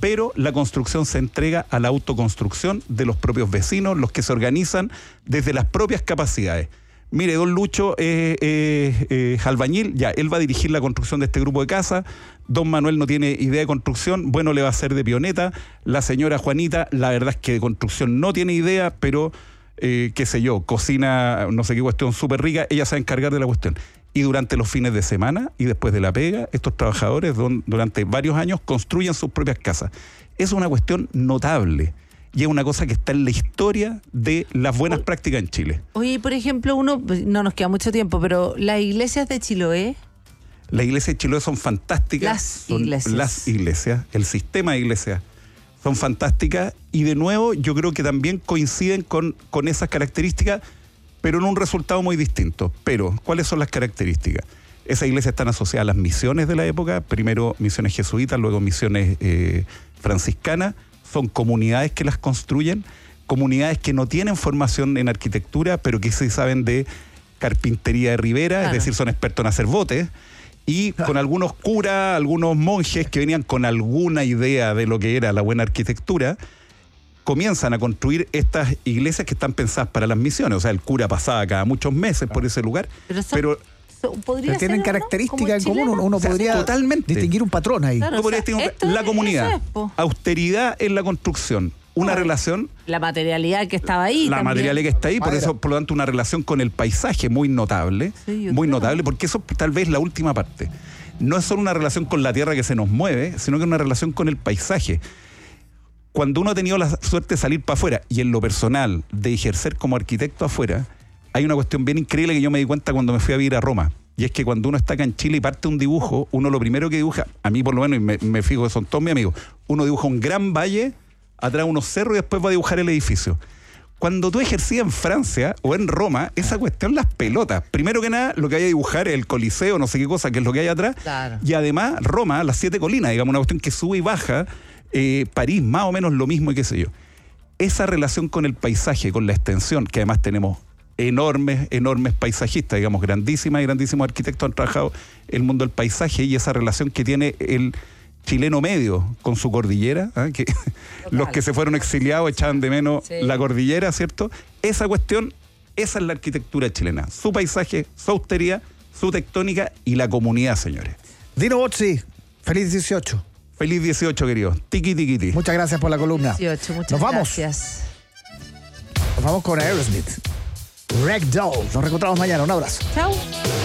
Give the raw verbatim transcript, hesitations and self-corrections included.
pero la construcción se entrega a la autoconstrucción de los propios vecinos, los que se organizan desde las propias capacidades. Mire, don Lucho es eh, eh, albañil, ya, él va a dirigir la construcción de este grupo de casa. Don Manuel no tiene idea de construcción, bueno, le va a hacer de pioneta. La señora Juanita, la verdad es que de construcción no tiene idea, pero, eh, qué sé yo, cocina, no sé qué cuestión súper rica, ella se va a encargar de la cuestión. Y durante los fines de semana y después de la pega, estos trabajadores don, durante varios años construyen sus propias casas. Es una cuestión notable. Y es una cosa que está en la historia de las buenas Oye, prácticas en Chile. Oye, por ejemplo, uno, no nos queda mucho tiempo, pero las iglesias de Chiloé. Las iglesias de Chiloé son fantásticas. Las son iglesias. Las iglesias, el sistema de iglesias son fantásticas. Y de nuevo, yo creo que también coinciden con, con esas características, pero en un resultado muy distinto. Pero, ¿cuáles son las características? Esas iglesias están asociadas a las misiones de la época. Primero misiones jesuitas, luego misiones eh, franciscanas. Son comunidades que las construyen, comunidades que no tienen formación en arquitectura, pero que sí saben de carpintería de ribera, claro. Es decir, son expertos en hacer botes, y con algunos curas, algunos monjes que venían con alguna idea de lo que era la buena arquitectura, comienzan a construir estas iglesias que están pensadas para las misiones. O sea, el cura pasaba cada muchos meses por ese lugar, pero... Son... pero ¿Podría tienen ser, características ¿no? en común, uno o sea, podría totalmente distinguir un patrón ahí. Claro, Tú podrías o sea, distinguir la es, comunidad, es, austeridad en la construcción, una bueno, relación, la materialidad que estaba ahí, la también. materialidad que está ahí, por Madera. eso, por lo tanto, una relación con el paisaje muy notable, Sí, muy creo. notable, porque eso tal vez es la última parte. No es solo una relación con la tierra que se nos mueve, sino que es una relación con el paisaje. Cuando uno ha tenido la suerte de salir para afuera, y en lo personal, de ejercer como arquitecto afuera, hay una cuestión bien increíble que yo me di cuenta cuando me fui a vivir a Roma. Y es que cuando uno está acá en Chile y parte un dibujo, uno lo primero que dibuja, a mí por lo menos, y me, me fijo que son todos mis amigos, uno dibuja un gran valle, atrás unos cerros y después va a dibujar el edificio. Cuando tú ejercías en Francia o en Roma, esa cuestión, las pelotas. Primero que nada, lo que hay a dibujar es el Coliseo, no sé qué cosa, que es lo que hay atrás. Claro. Y además, Roma, las siete colinas, digamos, una cuestión que sube y baja. Eh, París, más o menos lo mismo y qué sé yo. Esa relación con el paisaje, con la extensión, que además tenemos enormes, enormes paisajistas, digamos, grandísimas y grandísimos arquitectos han trabajado el mundo del paisaje, y esa relación que tiene el chileno medio con su cordillera, ¿eh? Que los que se fueron exiliados echaban de menos sí. la cordillera, ¿cierto? Esa cuestión, esa es la arquitectura chilena, su paisaje, su austeridad, su tectónica y la comunidad, señores. Dino Bozzi, feliz dieciocho. Feliz dieciocho, querido. Tiki, tiki, tiki. Muchas gracias por la columna. dieciocho, muchas Nos vamos. gracias. Nos vamos con Aerosmith. Ragdoll. Nos reencontramos mañana. Un abrazo. Chao.